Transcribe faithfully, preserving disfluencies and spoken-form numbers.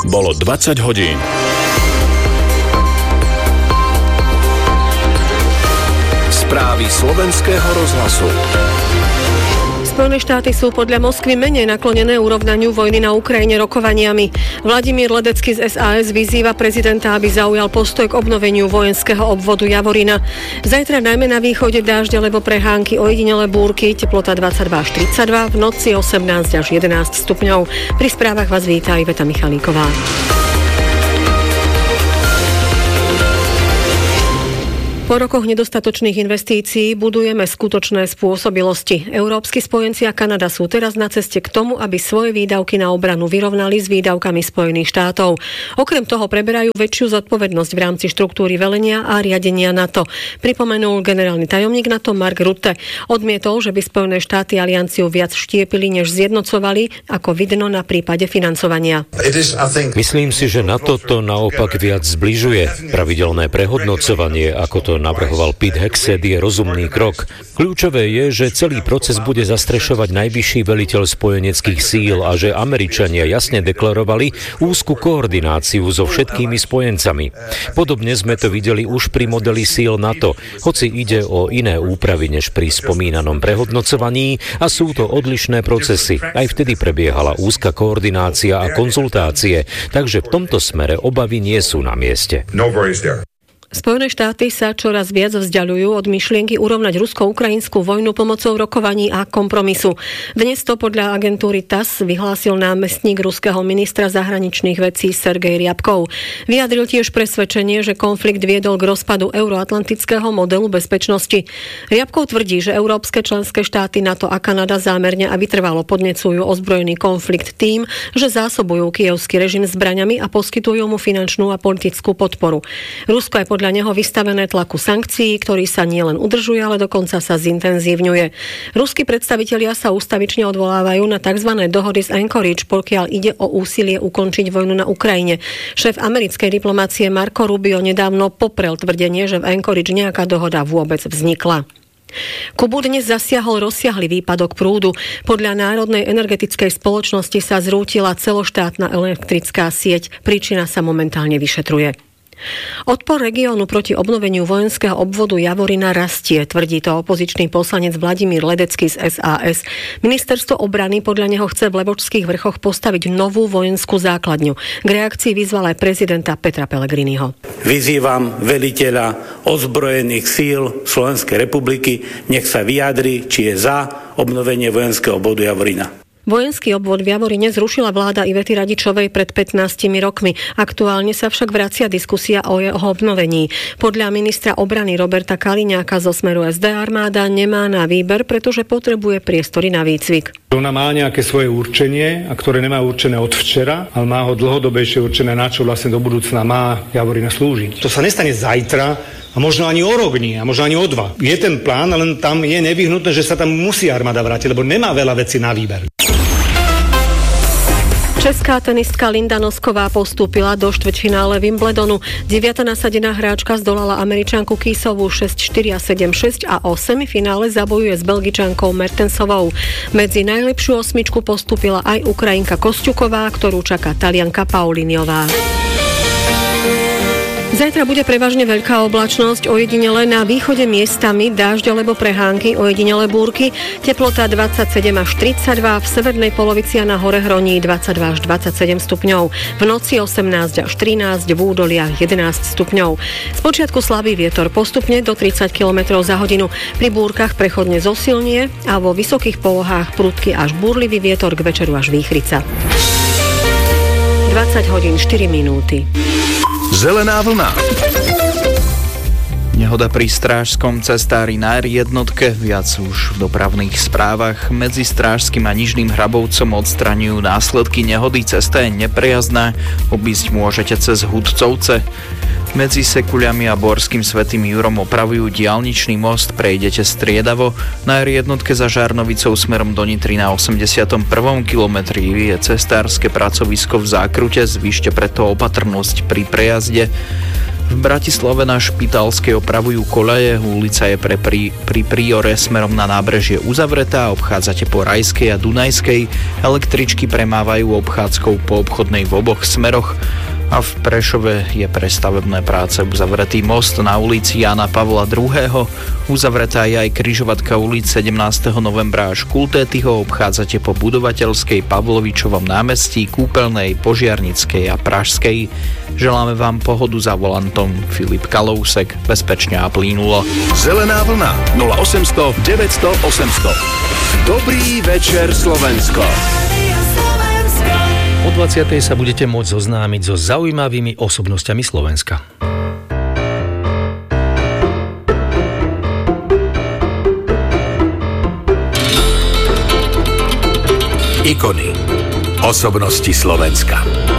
bolo dvadsať hodín. Správy slovenského rozhlasu. Spojené štáty sú podľa Moskvy menej naklonené urovnaniu vojny na Ukrajine rokovaniami. Vladimír Ledecký z es a es vyzýva prezidenta, aby zaujal postoj k obnoveniu vojenského obvodu Javorina. Zajtra najmä na východe dážď alebo prehánky, ojedinelé búrky, teplota dvadsaťdva až tridsaťdva, v noci osemnásť až jedenásť stupňov. Pri správach vás víta Iveta Michalíková. Po rokoch nedostatočných investícií budujeme skutočné spôsobilosti. Európski spojenci a Kanada sú teraz na ceste k tomu, aby svoje výdavky na obranu vyrovnali s výdavkami Spojených štátov. Okrem toho preberajú väčšiu zodpovednosť v rámci štruktúry velenia a riadenia NATO. Pripomenul generálny tajomník NATO Mark Rutte. Odmietol, že by Spojené štáty alianciu viac štiepili, než zjednocovali, ako vidno na prípade financovania. Myslím si, že NATO to naopak viac zbližuje. Pravidelné prehodnocovanie, ako to navrhoval Pete Hegseth, je rozumný krok. Kľúčové je, že celý proces bude zastrešovať najvyšší veliteľ spojeneckých síl a že Američania jasne deklarovali úzku koordináciu so všetkými spojencami. Podobne sme to videli už pri modeli síl NATO, hoci ide o iné úpravy než pri spomínanom prehodnocovaní a sú to odlišné procesy. Aj vtedy prebiehala úzka koordinácia a konzultácie, takže v tomto smere obavy nie sú na mieste. Spojené štáty sa čoraz viac vzdialujú od myšlienky urovnať rusko-ukrajinskú vojnu pomocou rokovaní a kompromisu. Dnes to podľa agentúry TASS vyhlásil námestník ruského ministra zahraničných vecí Sergej Ryabkov. Vyjadril tiež presvedčenie, že konflikt viedol k rozpadu euroatlantického modelu bezpečnosti. Ryabkov tvrdí, že európske členské štáty NATO a Kanada zámerne a vytrvalo podnecujú ozbrojený konflikt tým, že zásobujú kyjevský režim zbraňami a poskytujú mu finančnú a politickú podporu. Rusko je podľa neho vystavené tlaku sankcií, ktorý sa nielen udržuje, ale dokonca sa zintenzívňuje. Ruskí predstavitelia sa ústavične odvolávajú na tzv. Dohody z Anchorage, pokiaľ ide o úsilie ukončiť vojnu na Ukrajine. Šéf americkej diplomácie Marco Rubio nedávno poprel tvrdenie, že v Anchorage nejaká dohoda vôbec vznikla. Kubu dnes zasiahol rozsiahly výpadok prúdu. Podľa Národnej energetickej spoločnosti sa zrútila celoštátna elektrická sieť. Príčina sa momentálne vyšetruje. Odpor regiónu proti obnoveniu vojenského obvodu Javorina rastie, tvrdí to opozičný poslanec Vladimír Ledecký z es a es. Ministerstvo obrany podľa neho chce v Levočských vrchoch postaviť novú vojenskú základňu. K reakcii vyzval aj prezidenta Petra Pellegriniho. Vyzývam veliteľa ozbrojených síl Slovenskej republiky, nech sa vyjadri, či je za obnovenie vojenského obvodu Javorina. Vojenský obvod v Javorine zrušila vláda Ivety Radičovej pred pätnástimi rokmi. Aktuálne sa však vracia diskusia o jeho obnovení. Podľa ministra obrany Roberta Kaliňáka zo Smeru es dé armáda nemá na výber, pretože potrebuje priestory na výcvik. Ona má nejaké svoje určenie, a ktoré nemá určené od včera, ale má ho dlhodobejšie určené, na čo vlastne do budúcna má Javorina slúžiť. To sa nestane zajtra, a možno ani o rok nie, a možno ani o dva. Je ten plán, len tam je nevyhnutné, že sa tam musí armáda vrátiť, lebo nemá veľa vecí na výber. Česká tenistka Linda Nosková postúpila do štvrťfinále Wimbledonu. Deviata nasadená hráčka zdolala Američanku Kisovú šesť štyri a sedem šesť a o semifinále zabojuje s Belgičankou Mertensovou. Medzi najlepšiu osmičku postúpila aj Ukrajinka Kosťuková, ktorú čaká Talianka Pauliniová. Zajtra bude prevažne veľká oblačnosť, ojedinele na východe miestami dážď alebo prehánky, ojedinele búrky, teplota dvadsaťsedem až tridsaťdva, v severnej polovici a na hore hroní dvadsaťdva až dvadsaťsedem stupňov, v noci osemnásť až trinásť, v údoliach jedenásť stupňov. Spočiatku slabý vietor, postupne do tridsať kilometrov za hodinu, pri búrkach prechodne zosilnie a vo vysokých polohách prudký až búrlivý vietor, k večeru až výchrica. dvadsať hodín štyri minúty. Zelená vlna. Nehoda pri Strážskom cestári na er jednotke, viac už v dopravných správach. Medzi Strážskym a Nižným Hrabovcom odstraňujú následky nehody. Cesta je neprejazdná, obísť môžete cez Hudcovce. Medzi Sekuľami a Borským Svätým Jurom opravujú diaľničný most, prejdete striedavo. Na er jednotke za Žarnovicou smerom do Nitry na osemdesiatom prvom kilometri je cestárske pracovisko v zákrute, zvýšte preto opatrnosť pri prejazde. V Bratislave na Špitalskej opravujú koľaje, ulica je pre pri, pri Priore smerom na nábrežie uzavretá, obchádzate po Rajskej a Dunajskej, električky premávajú obchádzkou po obchodnej v oboch smeroch a v Prešove je pre stavebné práce uzavretý most na ulici Jána Pavla druhého. Uzavretá je aj križovatka ulic sedemnásteho novembra až Kultétyho, obchádzate po Budovateľskej, Pavlovičovom námestí, Kúpeľnej, Požiarnickej a Pražskej. Želáme vám pohodu za volantom. Filip Kalousek, bezpečne a plynulo. Zelená vlna nula osemsto deväťsto osemsto. Dobrý večer Slovensko. O dvadsiatej sa budete môcť zoznámiť so zaujímavými osobnosťami Slovenska. Ikony. Osobnosti Slovenska.